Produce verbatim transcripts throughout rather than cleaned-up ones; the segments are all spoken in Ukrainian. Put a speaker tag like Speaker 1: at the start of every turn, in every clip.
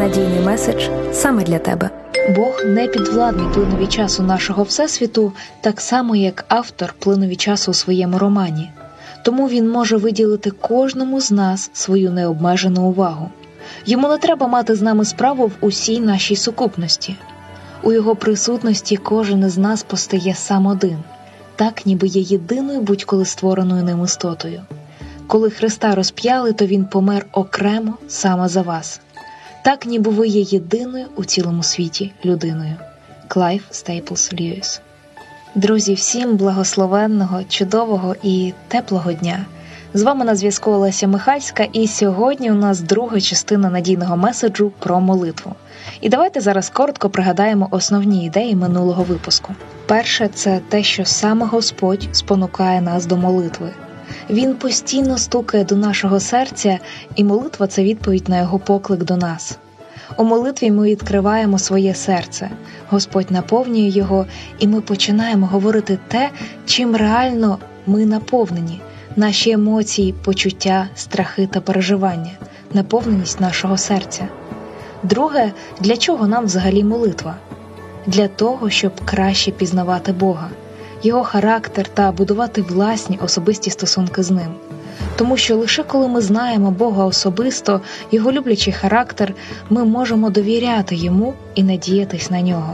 Speaker 1: надійний меседж саме для тебе.
Speaker 2: Бог не підвладний плинові часу нашого Всесвіту, так само, як автор плинові часу у своєму романі. Тому він може виділити кожному з нас свою необмежену увагу. Йому не треба мати з нами справу в усій нашій сукупності. У його присутності кожен із нас постає сам один, так ніби є єдиною будь-коли створеною ним істотою. Коли Христа розп'яли, то він помер окремо саме за вас. Так ніби ви є єдиною у цілому світі людиною. Клайв Стейплс Льюіс. Друзі, всім благословенного, чудового і теплого дня. З вами на зв'язку Олеся Михальська, і сьогодні у нас друга частина надійного меседжу про молитву. І давайте зараз коротко пригадаємо основні ідеї минулого випуску. Перше – це те, що саме Господь спонукає нас до молитви. Він постійно стукає до нашого серця, і молитва – це відповідь на його поклик до нас. У молитві ми відкриваємо своє серце, Господь наповнює його, і ми починаємо говорити те, чим реально ми наповнені. Наші емоції, почуття, страхи та переживання, наповненість нашого серця. Друге, для чого нам взагалі молитва? Для того, щоб краще пізнавати Бога, Його характер та будувати власні особисті стосунки з Ним. Тому що лише коли ми знаємо Бога особисто, Його люблячий характер, ми можемо довіряти Йому і надіятись на Нього.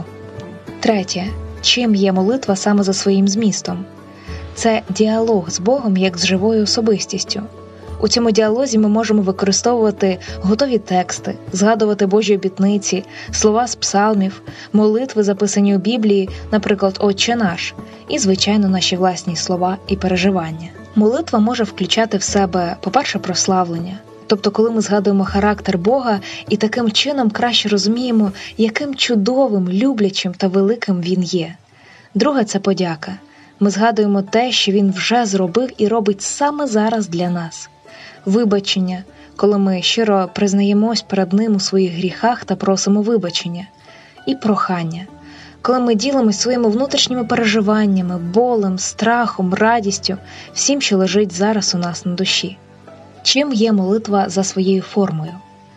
Speaker 2: Третє. Чим є молитва саме за своїм змістом? Це діалог з Богом як з живою особистістю. У цьому діалозі ми можемо використовувати готові тексти, згадувати Божі обітниці, слова з псалмів, молитви, записані у Біблії, наприклад, «Отче наш», і, звичайно, наші власні слова і переживання. Молитва може включати в себе, по-перше, прославлення. Тобто, коли ми згадуємо характер Бога і таким чином краще розуміємо, яким чудовим, люблячим та великим Він є. Друге – це подяка. Ми згадуємо те, що Він вже зробив і робить саме зараз для нас. Вибачення, коли ми щиро признаємось перед Ним у своїх гріхах та просимо вибачення. І прохання, коли ми ділимось своїми внутрішніми переживаннями, болем, страхом, радістю, всім, що лежить зараз у нас на душі. Чим є молитва за своєю формою?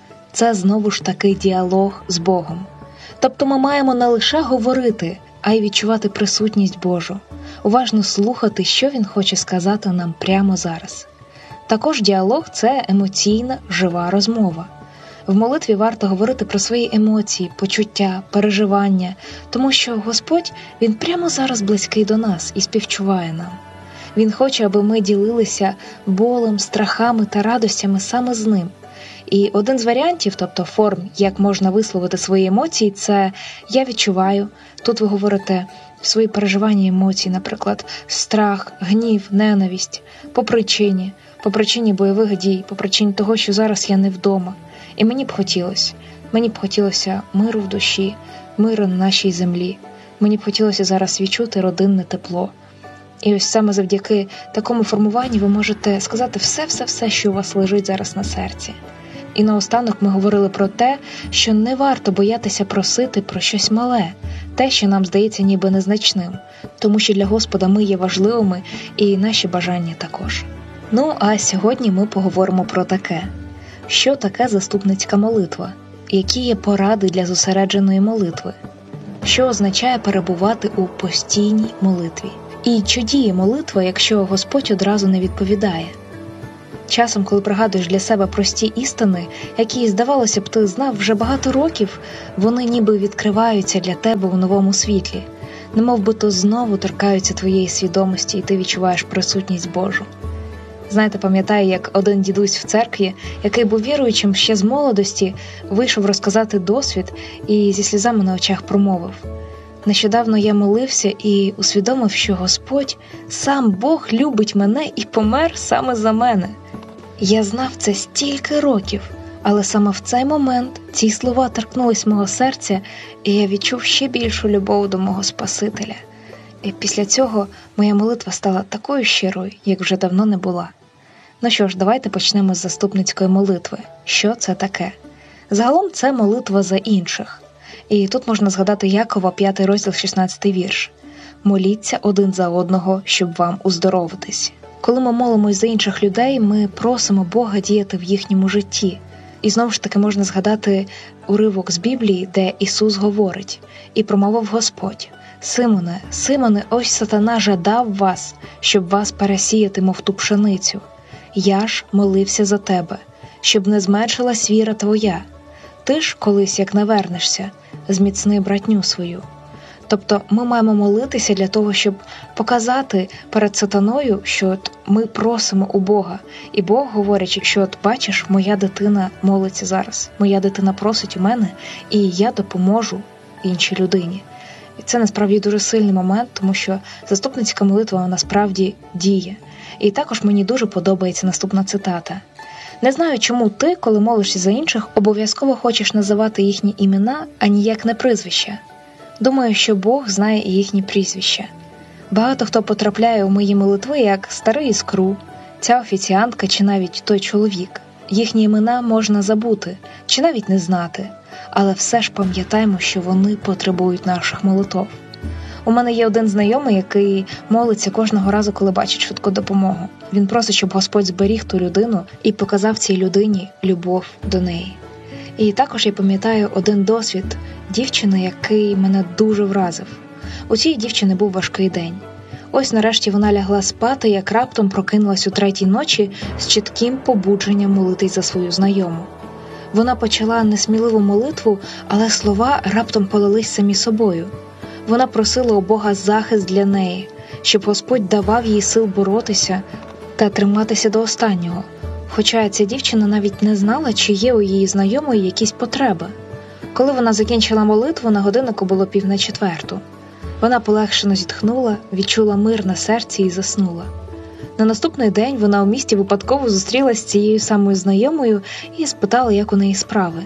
Speaker 2: Це знову ж таки діалог з Богом. Тобто ми маємо не лише говорити, а й відчувати присутність Божу, уважно слухати, що Він хоче сказати нам прямо зараз. Також діалог – це емоційна, жива розмова. В молитві варто говорити про свої емоції, почуття, переживання, тому що Господь, Він прямо зараз близький до нас і співчуває нам. Він хоче, аби ми ділилися болем, страхами та радостями саме з Ним. І один з варіантів, тобто форм, як можна висловити свої емоції, це «я відчуваю». Тут ви говорите свої переживання і емоції, наприклад, страх, гнів, ненависть, по причині, по причині бойових дій, по причині того, що зараз я не вдома. І мені б хотілося, мені б хотілося миру в душі, миру на нашій землі. Мені б хотілося зараз відчути родинне тепло. І ось саме завдяки такому формуванню ви можете сказати все-все-все, що у вас лежить зараз на серці. І наостанок ми говорили про те, що не варто боятися просити про щось мале, те, що нам здається ніби незначним, тому що для Господа ми є важливими і наші бажання також. Ну, а сьогодні ми поговоримо про таке. Що таке заступницька молитва? Які є поради для зосередженої молитви? Що означає перебувати у постійній молитві? І чи діє молитва, якщо Господь одразу не відповідає? Часом, коли пригадуєш для себе прості істини, які, здавалося б, ти знав вже багато років, вони ніби відкриваються для тебе у новому світлі, немов би то знову торкаються твоєї свідомості, і ти відчуваєш присутність Божу. Знаєте, пам'ятаю, як один дідусь в церкві, який був віруючим ще з молодості, вийшов розказати досвід і зі сльозами на очах промовив: «Нещодавно я молився і усвідомив, що Господь, сам Бог любить мене і помер саме за мене. Я знав це стільки років, але саме в цей момент ці слова торкнулись мого серця, і я відчув ще більшу любов до мого Спасителя. І після цього моя молитва стала такою щирою, як вже давно не була». Ну що ж, давайте почнемо з заступницької молитви. Що це таке? Загалом це молитва за інших. І тут можна згадати Якова, п'ятий розділ, шістнадцятий вірш. «Моліться один за одного, щоб вам уздоровитись». Коли ми молимось за інших людей, ми просимо Бога діяти в їхньому житті. І знову ж таки можна згадати уривок з Біблії, де Ісус говорить: «І промовив Господь: Симоне, Симоне, ось сатана жадав вас, щоб вас пересіяти, мов ту пшеницю. Я ж молився за тебе, щоб не зменшилась віра твоя. Ти ж колись, як навернешся, зміцни братню свою». Тобто ми маємо молитися для того, щоб показати перед сатаною, що от ми просимо у Бога. І Бог говорить, що от бачиш, моя дитина молиться зараз, моя дитина просить у мене, і я допоможу іншій людині. І це насправді дуже сильний момент, тому що заступницька молитва насправді діє. І також мені дуже подобається наступна цитата. «Не знаю, чому ти, коли молишся за інших, обов'язково хочеш називати їхні імена, а ніяк не прізвища. Думаю, що Бог знає і їхні прізвища. Багато хто потрапляє у мої молитви як старий Іскру, ця офіціантка чи навіть той чоловік. Їхні імена можна забути чи навіть не знати, але все ж пам'ятаємо, що вони потребують наших молитов. У мене є один знайомий, який молиться кожного разу, коли бачить швидку допомогу. Він просить, щоб Господь зберіг ту людину і показав цій людині любов до неї. І також я пам'ятаю один досвід дівчини, який мене дуже вразив. У цій дівчини був важкий день. Ось нарешті вона лягла спати, як раптом прокинулась у третій ночі з чітким побудженням молитись за свою знайому. Вона почала несміливу молитву, але слова раптом полились самі собою. Вона просила у Бога захист для неї, щоб Господь давав їй сил боротися та триматися до останнього. Хоча ця дівчина навіть не знала, чи є у її знайомої якісь потреби. Коли вона закінчила молитву, на годиннику було пів на четверту. Вона полегшено зітхнула, відчула мир на серці і заснула. На наступний день вона у місті випадково зустрілася з цією самою знайомою і спитала, як у неї справи.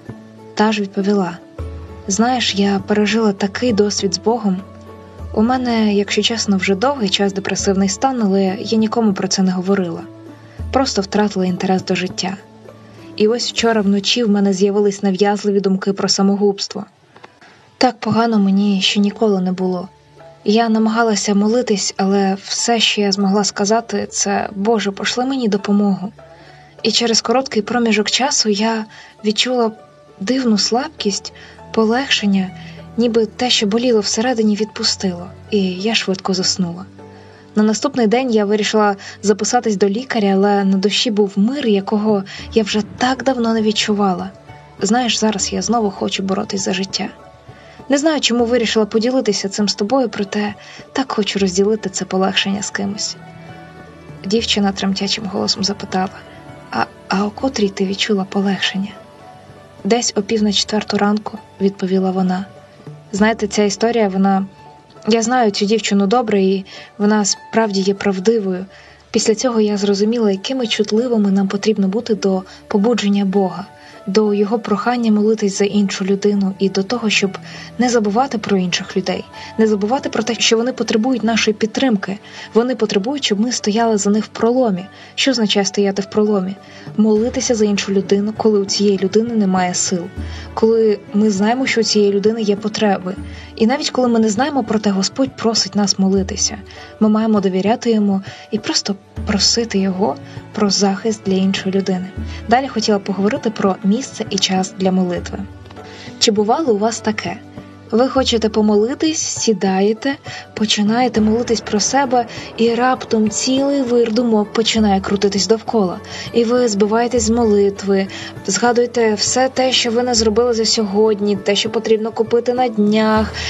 Speaker 2: Та ж відповіла: «Знаєш, я пережила такий досвід з Богом. У мене, якщо чесно, вже довгий час депресивний стан, але я нікому про це не говорила. Просто втратила інтерес до життя. І ось вчора вночі в мене з'явились нав'язливі думки про самогубство. Так погано мені ще ніколи не було. Я намагалася молитись, але все, що я змогла сказати, це «Боже, пошли мені допомогу». І через короткий проміжок часу я відчула дивну слабкість, полегшення, ніби те, що боліло всередині, відпустило, і я швидко заснула. На наступний день я вирішила записатись до лікаря, але на душі був мир, якого я вже так давно не відчувала. Знаєш, зараз я знову хочу боротись за життя. Не знаю, чому вирішила поділитися цим з тобою, проте так хочу розділити це полегшення з кимось». Дівчина тремтячим голосом запитала: «А, а о котрій ти відчула полегшення?» «Десь о пів на четверту ранку», – відповіла вона. Знаєте, ця історія, вона... Я знаю цю дівчину добре, і вона справді є правдивою. Після цього я зрозуміла, якими чутливими нам потрібно бути до побудження Бога, до Його прохання молитись за іншу людину і до того, щоб не забувати про інших людей, не забувати про те, що вони потребують нашої підтримки. Вони потребують, щоб ми стояли за них в проломі. Що означає стояти в проломі? Молитися за іншу людину, коли у цієї людини немає сил. Коли ми знаємо, що у цієї людини є потреби. І навіть коли ми не знаємо про те, Господь просить нас молитися. Ми маємо довіряти Йому і просто просити Його про захист для іншої людини. Далі хотіла поговорити про місце і час для молитви. Чи бувало у вас таке? Ви хочете помолитись, сідаєте, починаєте молитись про себе, і раптом цілий вир думок починає крутитись довкола. І ви збиваєтесь з молитви, згадуєте все те, що ви не зробили за сьогодні, те, що потрібно купити на днях,